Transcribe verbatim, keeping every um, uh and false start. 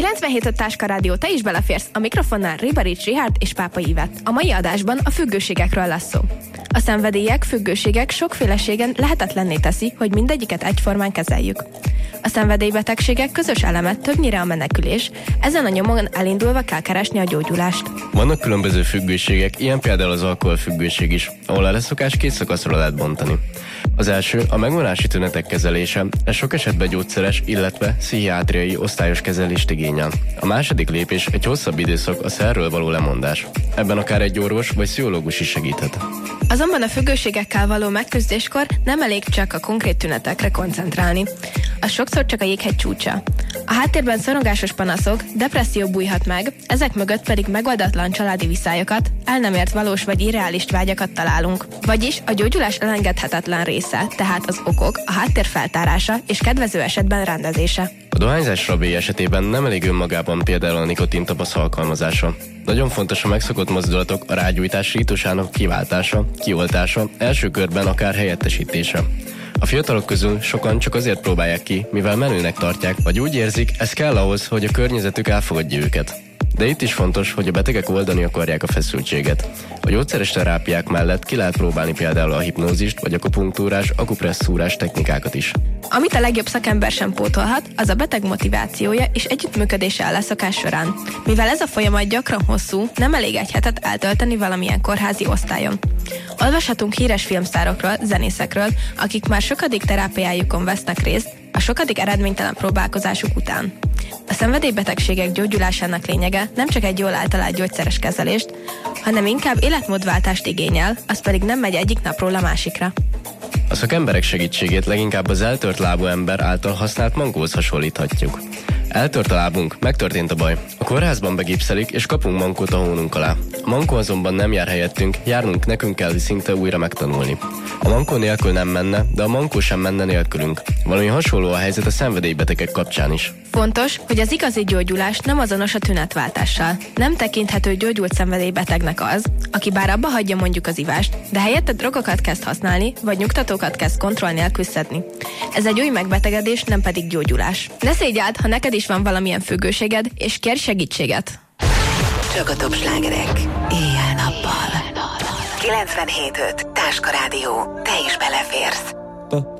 kilencvenhét öt Táska Rádió, te is beleférsz, a mikrofonnál Ribarics Richárd és Pápa Ivett. A mai adásban a függőségekről lesz szó. A szenvedélyek, függőségek sokféleségen lehetetlenné teszi, hogy mindegyiket egyformán kezeljük. A szenvedélybetegségek közös eleme többnyire a menekülés, ezen a nyomon elindulva kell keresni a gyógyulást. Vannak különböző függőségek, ilyen például az alkoholfüggőség is, ahol a leszokás két szakaszra lehet bontani. Az első a megvonási tünetek kezelése, ez sok esetben gyógyszeres, illetve pszichiátriai osztályos kezelést igényel. A második lépés egy hosszabb időszak a szerről való lemondás. Ebben akár egy orvos vagy pszichológus is segíthet. Azonban a függőségekkel való megküzdéskor nem elég csak a konkrét tünetekre koncentrálni. Az sokszor csak a jéghegy csúcsa. A háttérben szorongásos panaszok, depresszió bújhat meg, ezek mögött pedig megoldatlan családi viszályokat, el nem ért valós vagy irreális vágyakat találunk. Vagyis a gyógyulás elengedhetetlen része, tehát az okok, a háttér feltárása és kedvező esetben rendezése. A dohányzás rabély esetében nem elég önmagában például a nikotintabasz alkalmazása. Nagyon fontos a megszokott mozdulatok, a rágyújtás rítusának kiváltása, kioltása, első körben akár helyettesítése. A fiatalok közül sokan csak azért próbálják ki, mivel menőnek tartják, vagy úgy érzik, ez kell ahhoz, hogy a környezetük elfogadja őket. De itt is fontos, hogy a betegek oldani akarják a feszültséget. A gyógyszeres terápiák mellett ki lehet próbálni például a hipnózist, vagy akupunktúrás, akupresszúrás technikákat is. Amit a legjobb szakember sem pótolhat, az a beteg motivációja és együttműködése a leszokás során. Mivel ez a folyamat gyakran hosszú, nem elég egy hetet eltölteni valamilyen kórházi osztályon. Olvashatunk híres filmsztárokról, zenészekről, akik már sokadik terápiájukon vesznek részt, a sokadik eredménytelen próbálkozásuk után. A szenvedélybetegségek gyógyulásának lényege nem csak egy jól általált gyógyszeres kezelést, hanem inkább életmódváltást igényel, az pedig nem megy egyik napról a másikra. A szakemberek segítségét leginkább az eltört lábú ember által használt mankóhoz hasonlíthatjuk. Eltört a lábunk, megtörtént a baj. A kórházban begipszelik, és kapunk mankót a hónunk alá. A mankó azonban nem jár helyettünk, járnunk nekünk kell szinte újra megtanulni. A mankó nélkül nem menne, de a mankó sem menne nélkülünk. Valami hasonló a helyzet a szenvedélybetegek kapcsán is. Fontos, hogy az igazi gyógyulás nem azonos a tünetváltással. Nem tekinthető gyógyult szenvedélybetegnek az, aki bár abba hagyja mondjuk az ivást, de helyette drogokat kezd használni, vagy nyugtatókat kezd kontroll nélkül szedni. Ez egy új megbetegedés, nem pedig gyógyulás. Ne szégyeld, ha neked is van valamilyen függőséged, és kérj segítséget! Csak a top slágerek, éjjel-nappal. kilencvenhét öt Táska Rádió, te is beleférsz.